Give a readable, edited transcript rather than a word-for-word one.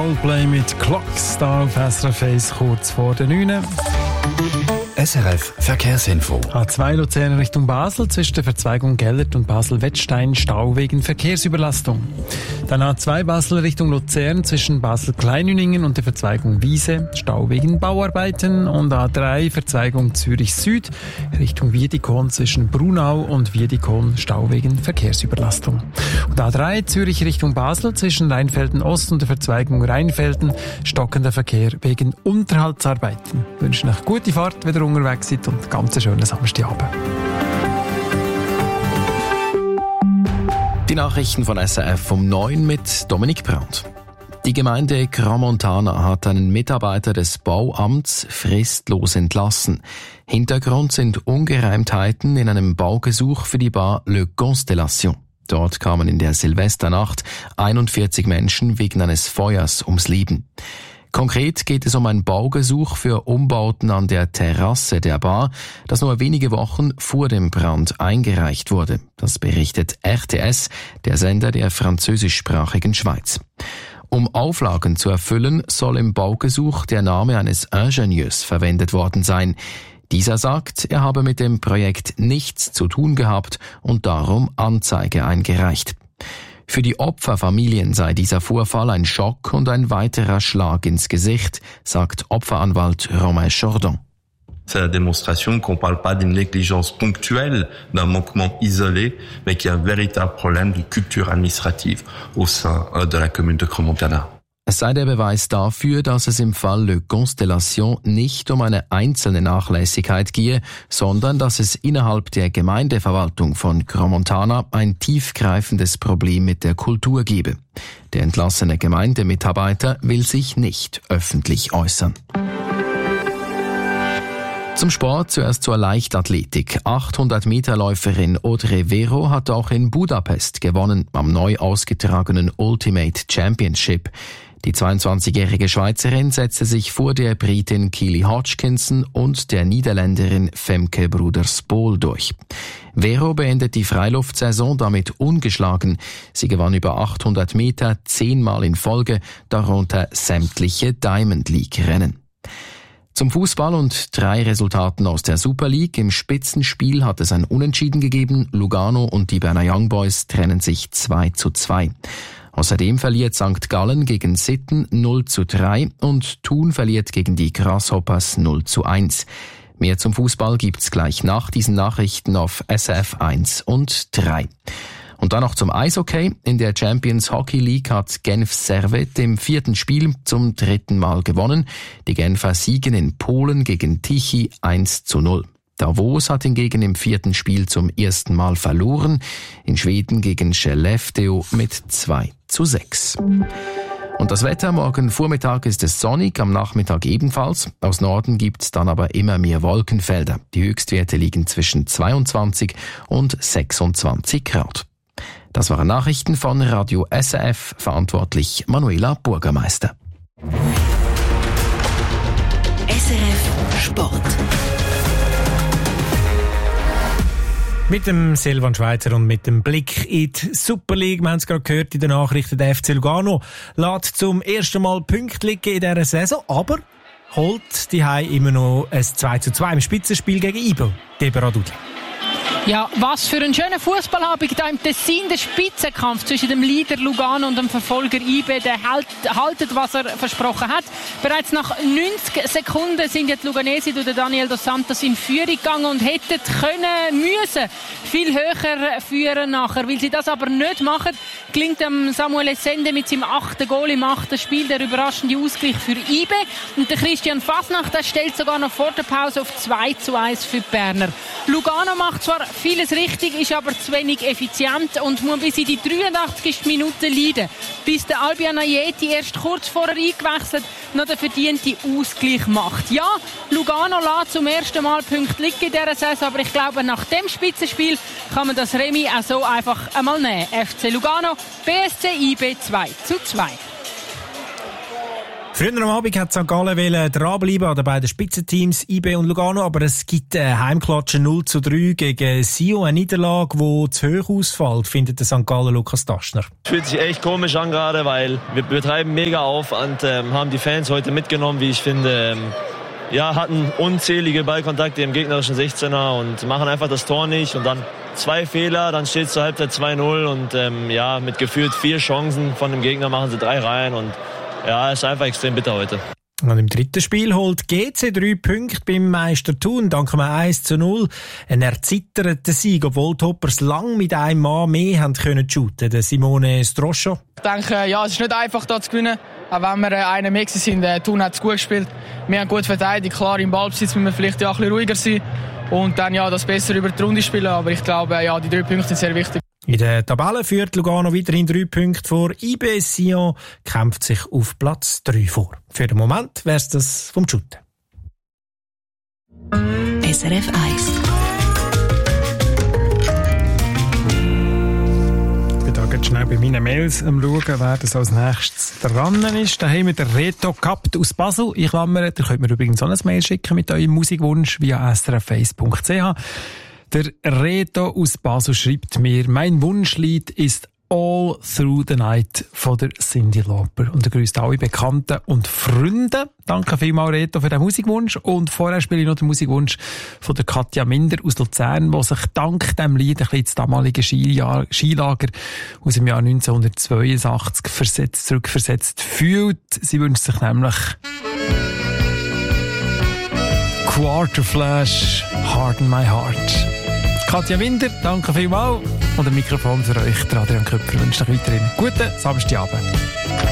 Coldplay mit Clocks da auf SRF 1 kurz vor der 9. SRF Verkehrsinfo. A2 Luzern Richtung Basel, zwischen der Verzweigung Gellert und Basel-Wettstein Stau wegen Verkehrsüberlastung. Dann A2 Basel Richtung Luzern, zwischen Basel-Kleinüningen und der Verzweigung Wiese Stau wegen Bauarbeiten. Und A3 Verzweigung Zürich Süd Richtung Wiedikon, zwischen Brunau und Wiedikon Stau wegen Verkehrsüberlastung. Und A3 Zürich Richtung Basel, zwischen Rheinfelden Ost und der Verzweigung Rheinfelden stockender Verkehr wegen Unterhaltsarbeiten. Ich wünsche euch gute Fahrt, wenn ihr unterwegs seid, und ganz einen schönen Samstagabend. Die Nachrichten von SRF um 9 mit Dominik Brandt. Die Gemeinde Crans-Montana hat einen Mitarbeiter des Bauamts fristlos entlassen. Hintergrund sind Ungereimtheiten in einem Baugesuch für die Bar Le Constellation. Dort kamen in der Silvesternacht 41 Menschen wegen eines Feuers ums Leben. Konkret geht es um ein Baugesuch für Umbauten an der Terrasse der Bar, das nur wenige Wochen vor dem Brand eingereicht wurde. Das berichtet RTS, der Sender der französischsprachigen Schweiz. Um Auflagen zu erfüllen, soll im Baugesuch der Name eines Ingenieurs verwendet worden sein. Dieser sagt, er habe mit dem Projekt nichts zu tun gehabt und darum Anzeige eingereicht. Für die Opferfamilien sei dieser Vorfall ein Schock und ein weiterer Schlag ins Gesicht, sagt Opferanwalt Romain Chordon. C'est la démonstration qu'on parle pas d'une négligence ponctuelle, d'un manquement isolé, mais qu'il y a un véritable problème de culture administrative au sein de la commune de Crans-Montana. Es sei der Beweis dafür, dass es im Fall Le Constellation nicht um eine einzelne Nachlässigkeit gehe, sondern dass es innerhalb der Gemeindeverwaltung von Crans-Montana ein tiefgreifendes Problem mit der Kultur gebe. Der entlassene Gemeindemitarbeiter will sich nicht öffentlich äußern. Zum Sport zuerst zur Leichtathletik. 800-Meter-Läuferin Audrey Vero hat auch in Budapest gewonnen, am neu ausgetragenen Ultimate Championship. Die 22-jährige Schweizerin setzte sich vor der Britin Keely Hodgkinson und der Niederländerin Femke Broeders-Bol durch. Vero beendet die Freiluftsaison damit ungeschlagen. Sie gewann über 800 Meter 10-mal in Folge, darunter sämtliche Diamond League-Rennen. Zum Fußball und 3 Resultaten aus der Super League. Im Spitzenspiel hat es ein Unentschieden gegeben. Lugano und die Berner Young Boys trennen sich 2:2. Außerdem verliert St. Gallen gegen Sitten 0:3 und Thun verliert gegen die Grasshoppers 0:1. Mehr zum Fußball gibt's gleich nach diesen Nachrichten auf SRF 1 und 3. Und dann noch zum Eishockey. In der Champions Hockey League hat Genf Servette im 4. Spiel zum 3. Mal gewonnen. Die Genfer siegen in Polen gegen Tichy 1:0. Davos hat hingegen im 4. Spiel zum 1. Mal verloren. In Schweden gegen Skellefteå mit 2:6. Und das Wetter: morgen Vormittag ist es sonnig, am Nachmittag ebenfalls. Aus Norden gibt's dann aber immer mehr Wolkenfelder. Die Höchstwerte liegen zwischen 22 und 26 Grad. Das waren Nachrichten von Radio SRF, verantwortlich Manuela Burgermeister. SRF Sport. Mit dem Silvan Schweizer und mit dem Blick in die Super League. Wir haben es gerade gehört in den Nachrichten, der FC Lugano lässt zum ersten Mal Punkte liegen in dieser Saison, aber holt die Hai immer noch ein 2:2 im Spitzenspiel gegen IBE. Deborah Dudli. Ja, was für ein schöner Fußballabend da im Tessin, der Spitzenkampf zwischen dem Leader Lugano und dem Verfolger IBE, der haltet, was er versprochen hat. Bereits nach 90 Sekunden sind jetzt die Luganesi durch Daniel dos Santos in Führung gegangen und hätten müssen viel höher führen nachher. Weil sie das aber nicht machen, gelingt dem Samuel Essende mit seinem 8. Goal im 8. Spiel der überraschende Ausgleich für IBE. Und der Christian Fasnacht, der stellt sogar noch vor der Pause auf 2:1 für die Berner. Lugano macht zwar vieles richtig, ist aber zu wenig effizient und muss bis in die 83. Minute leiden. Bis der Albion Ajeti erst kurz vorher eingewechselt noch den verdienten Ausgleich macht. Ja, Lugano lässt zum ersten Mal Punkte liegen in dieser Saison, aber ich glaube, nach dem Spitzenspiel kann man das Remis auch so einfach einmal nehmen. FC Lugano, BSC IB 2:2. Früher am Abend hat St. Gallen dranbleiben an den beiden Spitzenteams IB und Lugano, aber es gibt eine Heimklatsche 0-3 gegen Sion, eine Niederlage, die zu hoch ausfällt, findet der St. Gallen Lukas Daschner. Fühlt sich echt komisch an gerade, weil wir betreiben mega Aufwand, haben die Fans heute mitgenommen, wie ich finde. Hatten unzählige Ballkontakte im gegnerischen 16er und machen einfach das Tor nicht und dann 2 Fehler, dann steht es zur Halbzeit 2-0 und mit gefühlt 4 Chancen von dem Gegner machen sie 3 rein und ist einfach extrem bitter heute. Und im dritten Spiel holt GC 3 Punkte beim Meister Thun, dank einem 1-0. Ein erzitterter Sieg, obwohl die Hoppers lang mit einem Mann mehr haben können shooten. Der Simone Stroscho. Ich denke, es ist nicht einfach, da zu gewinnen. Auch wenn wir einen mehr sind, Thun hat es gut gespielt. Wir haben gut verteidigt. Klar, im Ballbesitz müssen wir vielleicht ein bisschen ruhiger sein und dann das besser über die Runde spielen. Aber ich glaube, die 3 Punkte sind sehr wichtig. In der Tabelle führt Lugano weiterhin 3 Punkte vor. IB Sion kämpft sich auf Platz 3 vor. Für den Moment wäre es das vom Shooten. SRF 1. Ich bin da ganz schnell bei meinen Mails am Schauen, wer das als nächstes dran ist. Da haben wir den Reto Kapt aus Basel. Ich klammere, da könnt mir übrigens auch ein Mail schicken mit eurem Musikwunsch via srf1.ch. Der Reto aus Basel schreibt mir, mein Wunschlied ist All Through the Night von der Cyndi Lauper. Und er grüßt alle Bekannten und Freunde. Danke vielmals, Reto, für den Musikwunsch. Und vorher spiele ich noch den Musikwunsch von der Katja Minder aus Luzern, die sich dank diesem Lied ein bisschen ins damalige Skilager aus dem Jahr 1982 zurückversetzt fühlt. Sie wünscht sich nämlich Quarterflash, Harden My Heart. Katja Minder, danke vielmals. Und ein Mikrofon für euch, Adrian Köpfer, wünscht euch weiterhin guten Samstagabend.